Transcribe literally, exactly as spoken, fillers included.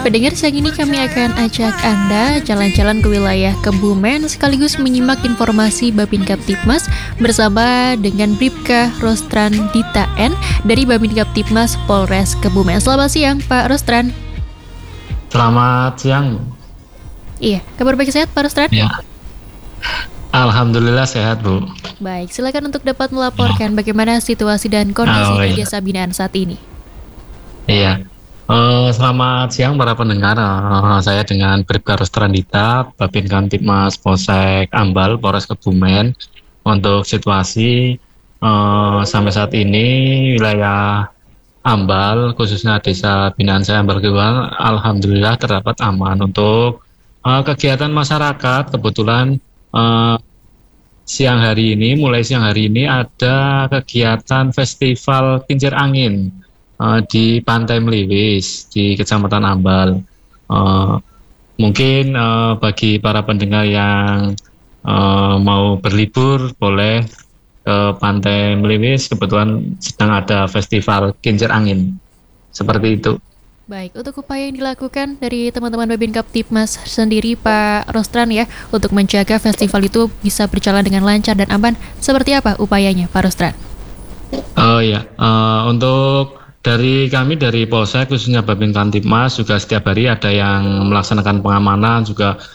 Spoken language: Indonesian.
Pendengar, siang ini kami akan ajak Anda jalan-jalan ke wilayah Kebumen sekaligus menyimak informasi Babin Kaptipmas bersama dengan Bribka Rostran Dita N dari Babin Kaptipmas Polres Kebumen. Selamat siang Pak Rostran. Selamat siang. Iya, kabar baik sehat Pak Rostran? Ya. Alhamdulillah sehat, Bu. Baik, silakan untuk dapat melaporkan bagaimana situasi dan kondisi Oh, di iya. Desa Binaan saat ini. Iya. Eh, selamat siang para pendengar. Eh, saya dengan Bribka Rostran Dita, Babin Kamtipmas Polsek Ambal, Polres Kebumen. Untuk situasi eh, sampai saat ini wilayah Ambal, khususnya Desa Binaan saya Ambal Kebumen, alhamdulillah terdapat aman untuk eh, kegiatan masyarakat. Kebetulan eh, siang hari ini, mulai siang hari ini ada kegiatan festival kincir angin uh, di Pantai Meliwis di Kecamatan Ambal. Uh, mungkin uh, bagi para pendengar yang uh, mau berlibur boleh ke Pantai Meliwis, kebetulan sedang ada festival kincir angin. Seperti itu. Baik, untuk upaya yang dilakukan dari teman-teman Babin Kaptipmas sendiri Pak Rostran ya, untuk menjaga festival itu bisa berjalan dengan lancar dan aman, seperti apa upayanya Pak Rostran? Oh ya, uh, untuk dari kami dari Polsek khususnya Babin Kamtipmas juga setiap hari ada yang melaksanakan pengamanan, juga